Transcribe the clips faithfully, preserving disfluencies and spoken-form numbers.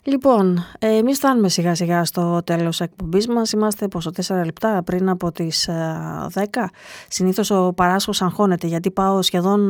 Λοιπόν, εμείς φτάνουμε σιγά σιγά στο τέλος εκπομπής μας. Είμαστε πόσο, τέσσερα λεπτά πριν από τις δέκα. Συνήθως ο Παράσχος αγχώνεται γιατί πάω σχεδόν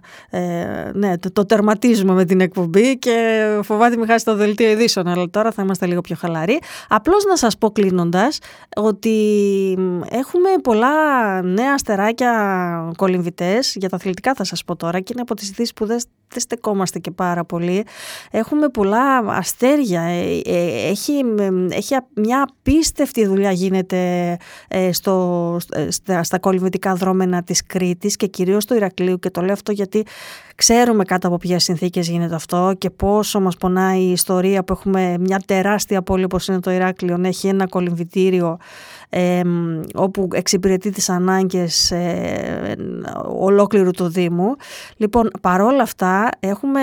ε, ναι, το, το τερματίζουμε με την εκπομπή και φοβάται μη χάσει το δελτίο ειδήσεων, αλλά τώρα θα είμαστε λίγο πιο χαλαροί. Απλώς να σας πω κλείνοντας ότι έχουμε πολλά νέα αστεράκια κολυμβητές, για τα αθλητικά θα σας πω τώρα, και είναι από τις ειδήσεις που δεν, δεν στεκόμαστε και πάρα πολύ. Έχουμε πολλά αστέρια. Έχει, έχει μια απίστευτη δουλειά γίνεται στο, στα, στα κολυμβητικά δρόμενα της Κρήτης και κυρίως του Ηρακλείου, και το λέω αυτό γιατί ξέρουμε κάτω από ποιες συνθήκες γίνεται αυτό και πόσο μας πονάει η ιστορία που έχουμε μια τεράστια πόλη όπως είναι το Ηράκλειο, έχει ένα κολυμβητήριο ε, όπου εξυπηρετεί τις ανάγκες ε, ολόκληρου του Δήμου. Λοιπόν, παρόλα αυτά έχουμε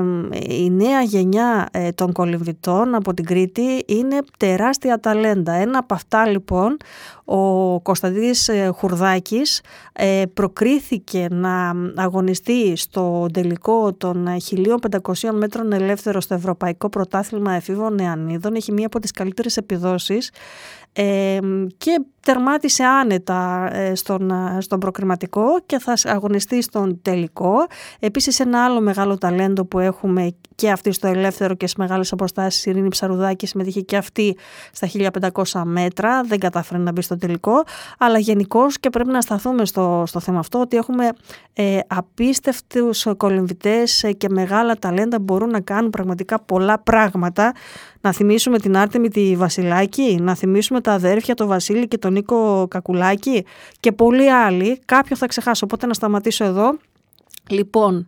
η νέα γενιά ε, των κολυμβητών από την Κρήτη, είναι τεράστια ταλέντα. Ένα από αυτά λοιπόν, ο Κωνσταντίνης Χουρδάκης ε, προκρίθηκε να αγωνιστεί στο τελικό των χίλια πεντακόσιων μέτρων ελεύθερο στο Ευρωπαϊκό Πρωτάθλημα Εφήβων Νεανίδων. Έχει μία από τις καλύτερες επιδόσεις ε, και τερμάτισε άνετα στον, στον προκριματικό και θα αγωνιστεί στον τελικό. Επίσης ένα άλλο μεγάλο ταλέντο που έχουμε και αυτή στο ελεύθερο και στις μεγάλες αποστάσεις, η Ειρήνη Ψαρουδάκη, συμμετείχε και αυτή στα χίλια πεντακόσια μέτρα, δεν κατάφερε να μπει στο τελικό, αλλά γενικώς, και πρέπει να σταθούμε στο, στο θέμα αυτό, ότι έχουμε ε, απίστευτους κολυμβητές και μεγάλα ταλέντα που μπορούν να κάνουν πραγματικά πολλά πράγματα. Να θυμίσουμε την Άρτεμη τη Βασιλάκη, να θυμίσουμε τα αδέρφια, τον Βασίλη και τον Νίκο Κακουλάκη και πολλοί άλλοι. Κάποιο θα ξεχάσω, οπότε να σταματήσω εδώ. Λοιπόν,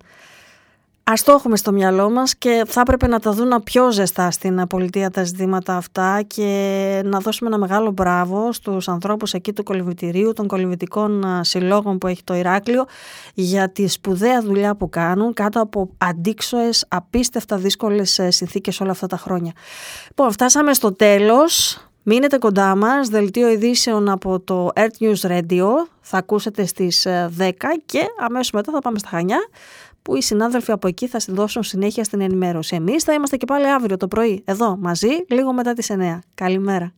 ας το έχουμε στο μυαλό μας και θα έπρεπε να τα δουν πιο ζεστά στην πολιτεία τα ζητήματα αυτά και να δώσουμε ένα μεγάλο μπράβο στους ανθρώπους εκεί του κολυμβητηρίου, των κολυμβητικών συλλόγων που έχει το Ηράκλειο, για τη σπουδαία δουλειά που κάνουν κάτω από αντίξωες, απίστευτα δύσκολες συνθήκες όλα αυτά τα χρόνια. Λοιπόν, φτάσαμε στο τέλος. Μείνετε κοντά μας, δελτίο ειδήσεων από το Earth News Radio, θα ακούσετε στις δέκα και αμέσως μετά θα πάμε στα Χανιά, που οι συνάδελφοι από εκεί θα δώσουν συνέχεια στην ενημέρωση. Εμείς θα είμαστε και πάλι αύριο το πρωί, εδώ μαζί, λίγο μετά τις εννιά. Καλημέρα.